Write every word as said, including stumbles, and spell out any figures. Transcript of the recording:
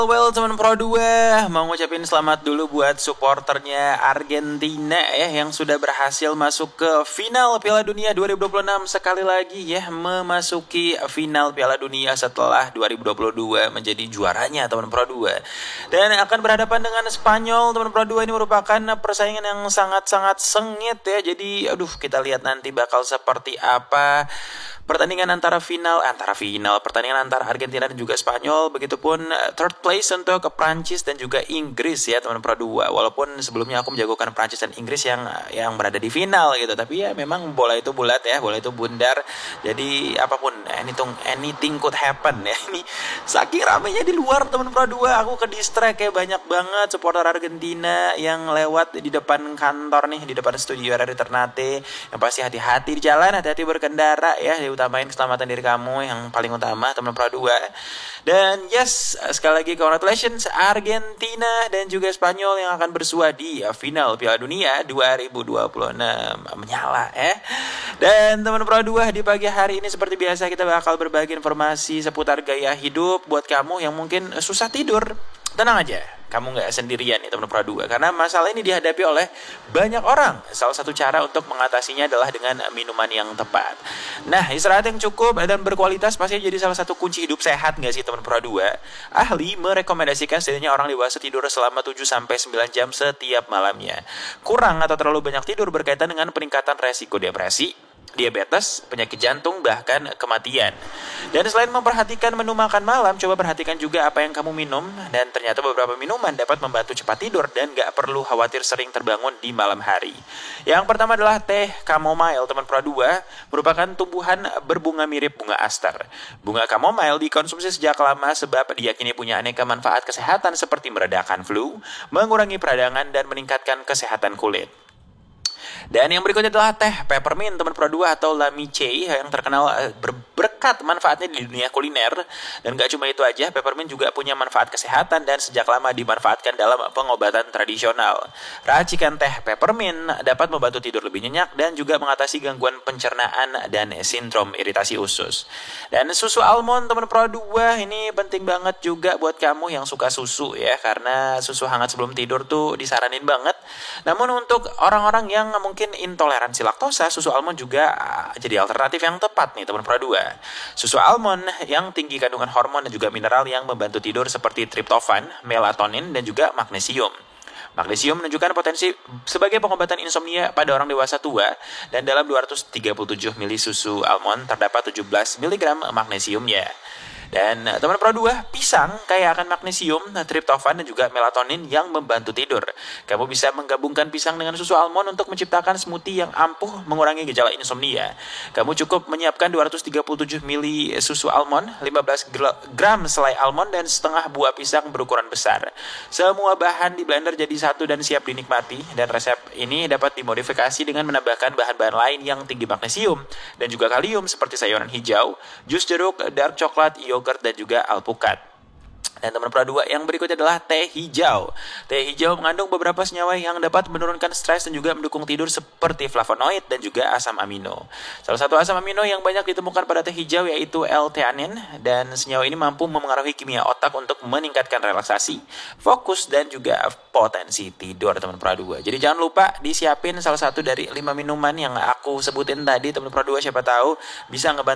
Well, teman Pro dua mau ngucapin selamat dulu buat supporternya Argentina ya yang sudah berhasil masuk ke final Piala Dunia dua ribu dua puluh enam sekali lagi ya, memasuki final Piala Dunia setelah dua ribu dua puluh dua menjadi juaranya teman Pro dua. Dan akan berhadapan dengan Spanyol. Teman Pro dua ini merupakan persaingan yang sangat-sangat sengit ya. Jadi aduh, kita lihat nanti bakal seperti apa pertandingan antara final antara final pertandingan antara Argentina dan juga Spanyol, begitupun third place untuk Prancis dan juga Inggris ya teman Pro dua. Walaupun sebelumnya aku menjagokan Prancis dan Inggris yang yang berada di final gitu, tapi ya memang bola itu bulat ya, bola itu bundar. Jadi apapun anything anything could happen ya. Ini saking ramenya di luar teman Pro dua, aku ke distract ya, banyak banget supporter Argentina yang lewat di depan kantor nih, di depan studio Radio Ternate. Yang pasti hati-hati di jalan, hati-hati berkendara ya, utamain keselamatan diri kamu yang paling utama teman Pro dua. Dan yes, sekali lagi congratulations Argentina dan juga Spanyol yang akan bersua di final Piala Dunia dua ribu dua puluh enam. Menyala eh. Dan teman Pro dua, di pagi hari ini seperti biasa kita bakal berbagi informasi seputar gaya hidup buat kamu yang mungkin susah tidur. Tenang aja, kamu gak sendirian nih teman Pro dua, karena masalah ini dihadapi oleh banyak orang. Salah satu cara untuk mengatasinya adalah dengan minuman yang tepat. Nah, istirahat yang cukup dan berkualitas pasti jadi salah satu kunci hidup sehat gak sih teman Pro dua? Ahli merekomendasikan setidaknya orang dewasa tidur selama tujuh sampai sembilan jam setiap malamnya. Kurang atau terlalu banyak tidur berkaitan dengan peningkatan resiko depresi, diabetes, penyakit jantung, bahkan kematian. Dan selain memperhatikan menu makan malam, coba perhatikan juga apa yang kamu minum. Dan ternyata beberapa minuman dapat membantu cepat tidur dan gak perlu khawatir sering terbangun di malam hari. Yang pertama adalah teh chamomile teman Pro dua, merupakan tumbuhan berbunga mirip bunga aster. Bunga chamomile dikonsumsi sejak lama sebab diyakini punya aneka manfaat kesehatan seperti meredakan flu, mengurangi peradangan, dan meningkatkan kesehatan kulit. Dan yang berikutnya adalah teh peppermint teman Pro dua atau Lamiche yang terkenal berberkat manfaatnya di dunia kuliner. Dan gak cuma itu aja, peppermint juga punya manfaat kesehatan dan sejak lama dimanfaatkan dalam pengobatan tradisional. Racikan teh peppermint dapat membantu tidur lebih nyenyak dan juga mengatasi gangguan pencernaan dan sindrom iritasi usus. Dan susu almond teman Pro dua ini penting banget juga buat kamu yang suka susu ya, karena susu hangat sebelum tidur tuh disaranin banget. Namun untuk orang-orang yang mungkin intoleransi laktosa, susu almond juga jadi alternatif yang tepat nih teman Pro dua. Susu almond yang tinggi kandungan hormon dan juga mineral yang membantu tidur seperti triptofan, melatonin, dan juga magnesium. Magnesium menunjukkan potensi sebagai pengobatan insomnia pada orang dewasa tua, dan dalam dua ratus tiga puluh tujuh mili susu almond terdapat tujuh belas miligram magnesiumnya. Dan teman Pro dua, pisang kaya akan magnesium, triptofan, dan juga melatonin yang membantu tidur. Kamu bisa menggabungkan pisang dengan susu almond untuk menciptakan smoothie yang ampuh mengurangi gejala insomnia. Kamu cukup menyiapkan dua ratus tiga puluh tujuh mili susu almond, lima belas gram selai almond, dan setengah buah pisang berukuran besar. Semua bahan di blender jadi satu dan siap dinikmati. Dan resep ini dapat dimodifikasi dengan menambahkan bahan-bahan lain yang tinggi magnesium dan juga kalium seperti sayuran hijau, jus jeruk, dark coklat, yogurt, dan juga alpukat. Dan teman Pro dua, yang berikutnya adalah teh hijau. Teh hijau mengandung beberapa senyawa yang dapat menurunkan stres dan juga mendukung tidur seperti flavonoid dan juga asam amino. Salah satu asam amino yang banyak ditemukan pada teh hijau yaitu L-theanine, dan senyawa ini mampu memengaruhi kimia otak untuk meningkatkan relaksasi, fokus, dan juga potensi tidur teman Pro dua. Jadi jangan lupa disiapin salah satu dari lima minuman yang aku sebutin tadi teman Pro dua, siapa tahu bisa ngebantu